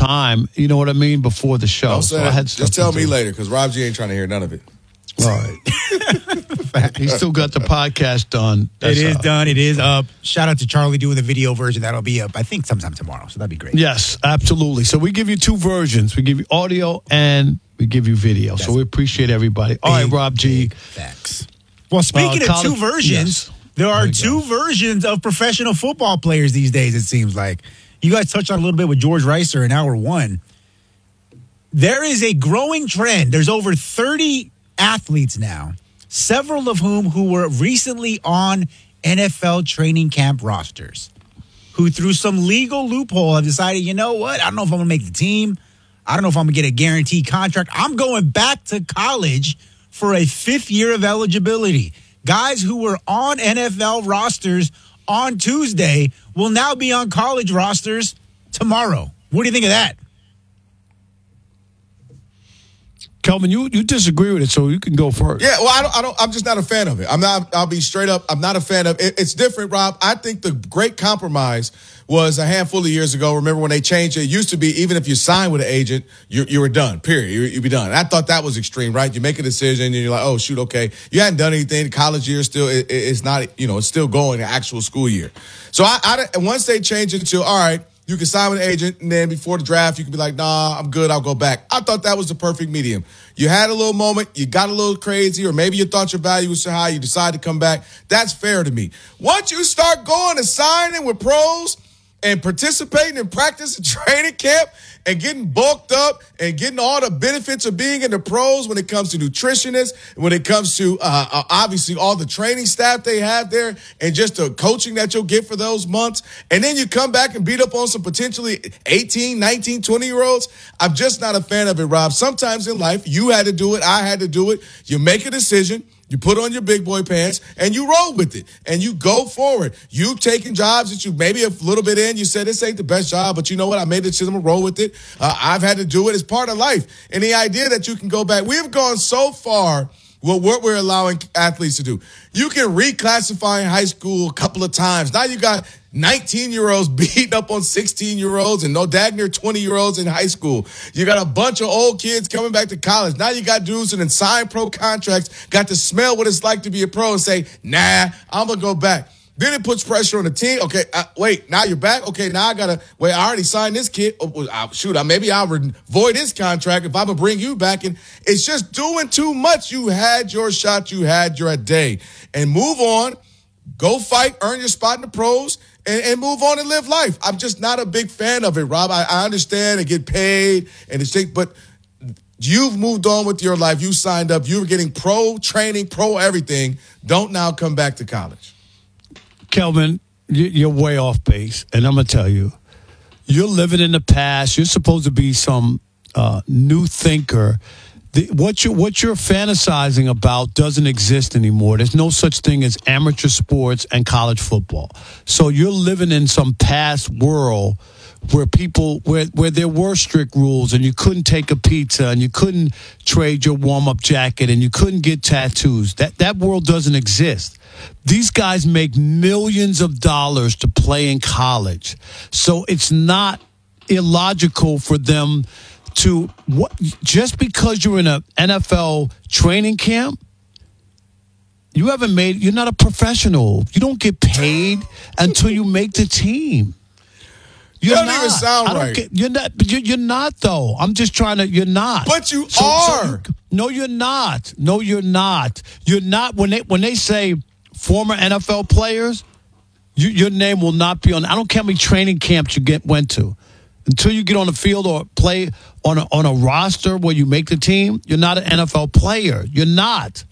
time, you know what I mean, before the show. So I had just tell me later, because Rob G ain't trying to hear none of it. All right. He's still got the podcast done. It is done. It is up. Shout out to Charlie doing the video version. That'll be up, I think, sometime tomorrow. So that'd be great. Yes, absolutely. So we give you two versions. We give you audio and we give you video. So we appreciate everybody. All right, Rob G. Facts. Well, speaking of two versions, there are two versions of professional football players these days, it seems like. You guys touched on a little bit with George Reiser in hour one. There is a growing trend. There's over 30 athletes now, several of who were recently on NFL training camp rosters, who through some legal loophole have decided, you know what, I don't know if I'm going to make the team. I don't know if I'm going to get a guaranteed contract. I'm going back to college for a 5th year of eligibility. Guys who were on NFL rosters on Tuesday will now be on college rosters tomorrow. What do you think of that? Kelvin, you disagree with it, so you can go first. Yeah, well, I'm just not a fan of it. I'll be straight up. I'm not a fan of it. It's different, Rob. I think the great compromise was a handful of years ago. Remember when they changed it? It used to be even if you signed with an agent, you were done, period. You'd be done. And I thought that was extreme, right? You make a decision and you're like, oh, shoot, okay. You hadn't done anything. The college year still, it's not, it's still going, the actual school year. So once they changed it to, all right, you can sign with an agent, and then before the draft, you can be like, nah, I'm good, I'll go back. I thought that was the perfect medium. You had a little moment, you got a little crazy, or maybe you thought your value was so high, you decided to come back. That's fair to me. Once you start going and signing with pros and participating in practice and training camp and getting bulked up and getting all the benefits of being in the pros when it comes to nutritionists, when it comes to obviously all the training staff they have there and just the coaching that you'll get for those months. And then you come back and beat up on some potentially 18, 19, 20-year-olds. I'm just not a fan of it, Rob. Sometimes in life, you had to do it. I had to do it. You make a decision. You put on your big boy pants and you roll with it and you go forward. You've taken jobs that you maybe a little bit in. You said this ain't the best job, but you know what? I made the decision. I'm going to roll with it. I've had to do it. It's part of life. And the idea that you can go back. We've gone so far with what we're allowing athletes to do. You can reclassify in high school a couple of times. Now you got 19-year-olds beating up on 16-year-olds and no daggone 20-year-olds in high school. You got a bunch of old kids coming back to college. Now you got dudes that signed pro contracts, got to smell what it's like to be a pro and say, nah, I'm going to go back. Then it puts pressure on the team. Okay, wait, now you're back? Okay, now I got to, wait, I already signed this kid. Maybe I'll void his contract if I'm going to bring you back. And it's just doing too much. You had your shot. You had your day. And move on. Go fight, earn your spot in the pros, and move on and live life. I'm just not a big fan of it, Rob. I understand and get paid, and it's but you've moved on with your life. You signed up. You were getting pro training, pro everything. Don't now come back to college. Kelvin, you're way off base, and I'm going to tell you, you're living in the past. You're supposed to be some new thinker. What you're fantasizing about doesn't exist anymore. There's no such thing as amateur sports and college football. So you're living in some past world where where there were strict rules and you couldn't take a pizza and you couldn't trade your warm-up jacket and you couldn't get tattoos. That world doesn't exist. These guys make millions of dollars to play in college. So it's not illogical for them to just because you're in an NFL training camp, you're not a professional. You don't get paid until you make the team. You don't even sound right. You're not though. I'm just trying to. You're not. But you are. No, you're not. No, you're not. You're not. When they say former NFL players, your name will not be on. I don't care how many training camps you went to. Until you get on the field or play on a roster where you make the team, you're not an NFL player. You're not.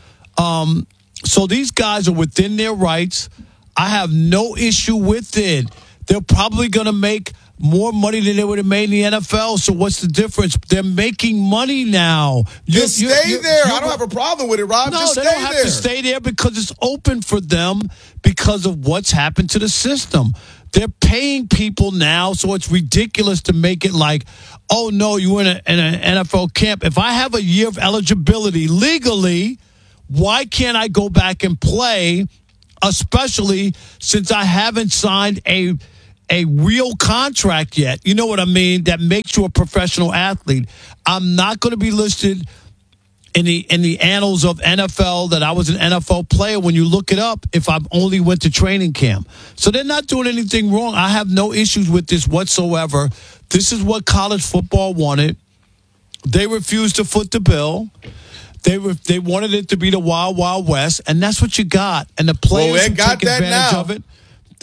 So these guys are within their rights. I have no issue with it. They're probably going to make more money than they would have made in the NFL. So what's the difference? They're making money now. Just stay there. I don't have a problem with it, Rob. No, just stay they don't have there. to stay there because it's open for them because of what's happened to the system. They're paying people now, so it's ridiculous to make it like, oh, no, you were in an NFL camp. If I have a year of eligibility legally, why can't I go back and play, especially since I haven't signed a a real contract yet. You know what I mean? That makes you a professional athlete. I'm not going to be listed in the annals of NFL that I was an NFL player when you look it up if I've only went to training camp. So they're not doing anything wrong. I have no issues with this whatsoever. This is what college football wanted. They refused to foot the bill. They wanted it to be the Wild Wild West, and that's what you got. And the players who take advantage of it,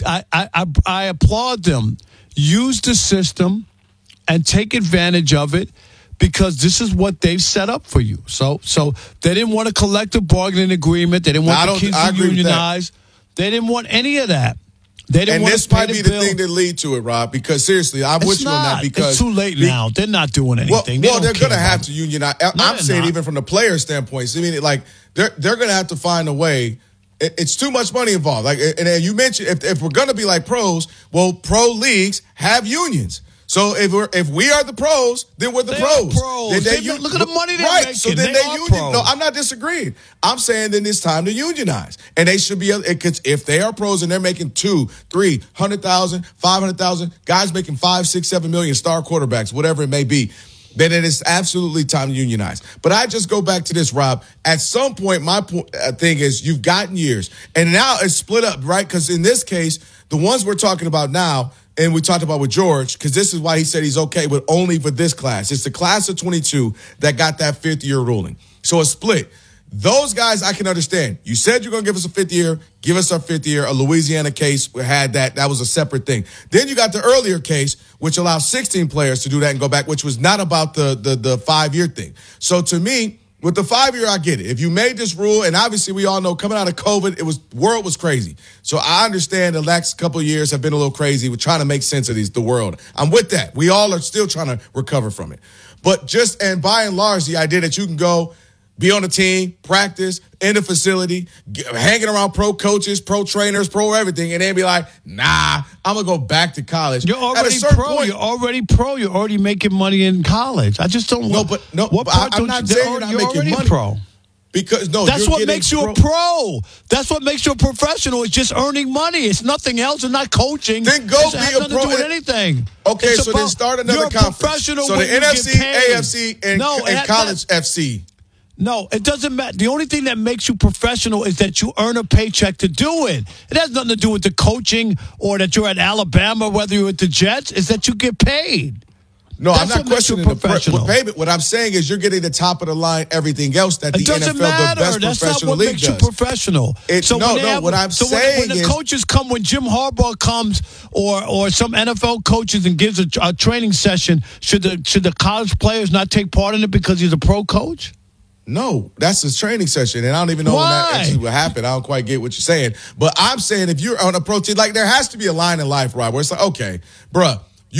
I applaud them. Use the system and take advantage of it, because this is what they've set up for you. So they didn't want a collective bargaining agreement. They didn't want the kids to unionize. They didn't want any of that. They didn't want this might be the thing that lead to it, Rob, because seriously, I'm with you on that. Because it's too late now. They're not doing anything. Well, they're going to have to unionize. I'm saying even from the player standpoint. I mean, like they're going to have to find a way. It's too much money involved. Like, and you mentioned if we're going to be like pros, well, pro leagues have unions. So if we are the pros, then we're the pros. Then look at the money they're making. So then they union. Pros. No, I'm not disagreeing. I'm saying then it's time to unionize, and they should be. If they are pros and they're making 200,000, 300,000, 500,000, guys making 5, 6, 7 million, star quarterbacks, whatever it may be, then it is absolutely time to unionize. But I just go back to this, Rob. At some point, my thing is you've gotten years, and now it's split up, right? Because in this case, the ones we're talking about now. And we talked about with George, because this is why he said he's okay with only for this class. It's the class of 22 that got that fifth-year ruling. So it's split. Those guys I can understand. You said you're going to give us a fifth year. Give us our fifth year. A Louisiana case had that. That was a separate thing. Then you got the earlier case, which allows 16 players to do that and go back, which was not about the 5-year thing. So to me, with the 5-year, I get it. If you made this rule, and obviously we all know coming out of COVID, world was crazy. So I understand the last couple of years have been a little crazy. We're trying to make sense of the world. I'm with that. We all are still trying to recover from it. But and by and large, the idea that you can go be on a team, practice, in the facility, hanging around pro coaches, pro trainers, pro everything, and then be like, nah, I'm going to go back to college. You're already pro. You're already pro. You're already making money in college. I just don't want. I'm not saying you're not making money. Pro. Because that's what makes you a pro. That's what makes you a professional. It's just earning money. It's nothing else. It's not coaching. Then go be a pro. It has nothing to do with anything. Okay, so then start another conference. So the NFC, AFC, and college FC. No, it doesn't matter. The only thing that makes you professional is that you earn a paycheck to do it. It has nothing to do with the coaching or that you're at Alabama, whether you're at the Jets. It's that you get paid. No, I'm not questioning the payment. What I'm saying is you're getting the top of the line, everything else that the NFL, the best professional league does. That's not what makes you professional. What I'm saying is when the coaches come, when Jim Harbaugh comes or some NFL coaches and gives a training session, should the college players not take part in it because he's a pro coach? No, that's a training session, and I don't even know when that actually will happen. I don't quite get what you're saying. But I'm saying if you're on a pro team, like there has to be a line in life, Rob, where it's like, okay, bruh,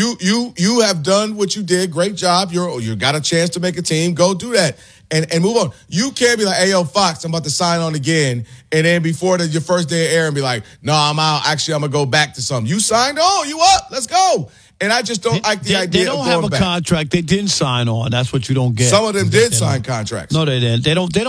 you have done what you did. Great job. You got a chance to make a team. Go do that and move on. You can't be like, hey, yo, Fox, I'm about to sign on again. And then before your first day of air and be like, no, I'm out. Actually, I'm going to go back to something. You signed on. You up. Let's go. And I just don't like the idea of going back. They don't have a contract. They didn't sign on. That's what you don't get. Some of them did sign contracts. No, they didn't. They don't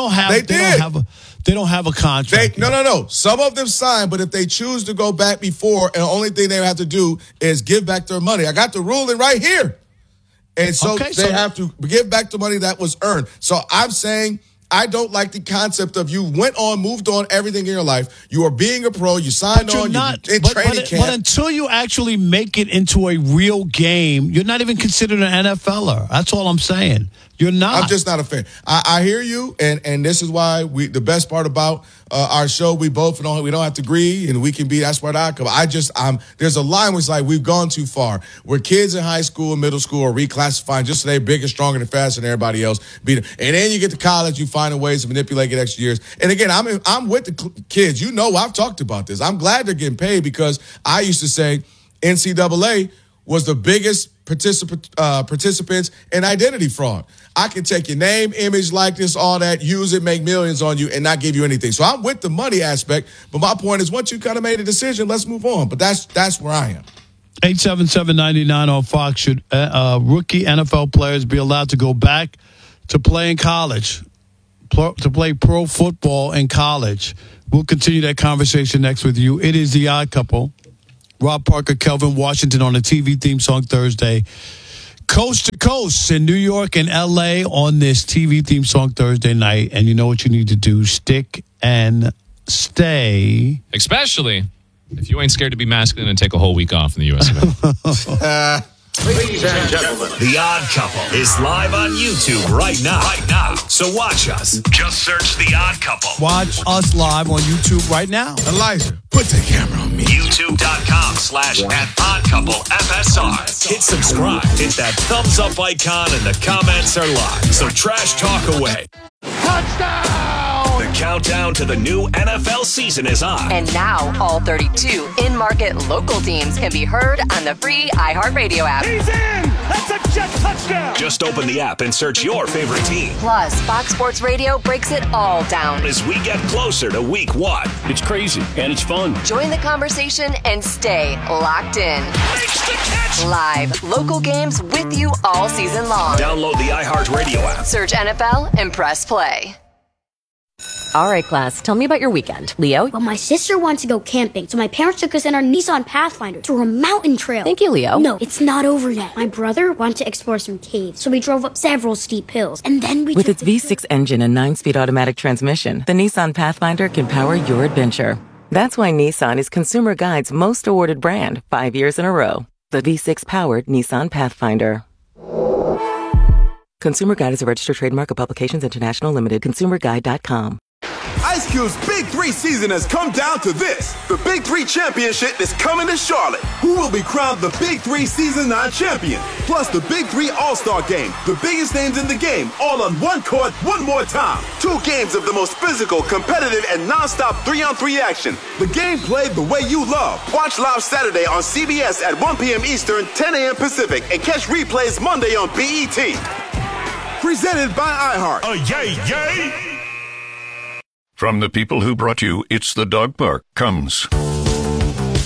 have a contract. No. Some of them signed, but if they choose to go back before, and the only thing they have to do is give back their money. I got the ruling right here. And so they have to give back the money that was earned. So I'm saying I don't like the concept of you went on, moved on, everything in your life. You are being a pro. You signed on. You're in training camp. But until you actually make it into a real game, you're not even considered an NFLer. That's all I'm saying. You're not. I'm just not a fan. I hear you, and this is why the best part about our show, we don't have to agree, and we can be. That's where I come. There's a line where it's like we've gone too far. Where kids in high school and middle school are reclassifying just so they're bigger, stronger, and faster than everybody else. And then you get to college, you find ways to manipulate, get extra years. And again, I'm with the kids. You know, I've talked about this. I'm glad they're getting paid because I used to say NCAA was the biggest participants in identity fraud. I can take your name, image, likeness, all that, use it, make millions on you, and not give you anything. So I'm with the money aspect, but my point is once you kind of made a decision, let's move on. But that's where I am. 877-99 on Fox. Should rookie NFL players be allowed to go back to playing college, to play pro football in college? We'll continue that conversation next with you. It is The Odd Couple. Rob Parker, Kelvin Washington on the TV theme song Thursday. Coast to coast in New York and L.A. on this TV theme song Thursday night. And you know what you need to do. Stick and stay. Especially if you ain't scared to be masculine and take a whole week off in the U.S. of A. Ladies and gentlemen, The Odd Couple is live on YouTube right now. So watch us. Just search The Odd Couple. Watch us live on YouTube right now. Elijah, put the camera on me. YouTube.com/@oddcouplefsr. Hit subscribe. Hit that thumbs up icon and the comments are live. So trash talk away. touchdown! The countdown to the new NFL season is on. And now all 32 in-market local teams can be heard on the free iHeartRadio app. He's in! That's a jet touchdown! Just open the app and search your favorite team. Plus, Fox Sports Radio breaks it all down. As we get closer to week 1. It's crazy, and it's fun. Join the conversation and stay locked in. Makes the catch! Live, local games with you all season long. Download the iHeartRadio app. Search NFL and press play. All right, class, tell me about your weekend. Leo? Well, my sister wants to go camping, so my parents took us in our Nissan Pathfinder through a mountain trail. Thank you, Leo. No, it's not over yet. My brother wanted to explore some caves, so we drove up several steep hills, and then we With its V6 engine and 9-speed automatic transmission, the Nissan Pathfinder can power your adventure. That's why Nissan is Consumer Guide's most awarded brand 5 years in a row. The V6-powered Nissan Pathfinder. Consumer Guide is a registered trademark of Publications International Limited. ConsumerGuide.com. Ice Cube's Big 3 season has come down to this. The Big 3 Championship is coming to Charlotte. Who will be crowned the Big 3 Season 9 champion? Plus the Big 3 All-Star Game. The biggest names in the game, all on one court, one more time. 2 games of the most physical, competitive, and non-stop 3-on-3 action. The game played the way you love. Watch live Saturday on CBS at 1 p.m. Eastern, 10 a.m. Pacific, and catch replays Monday on BET. Presented by iHeart. Yay! From the people who brought you It's the Dog Park comes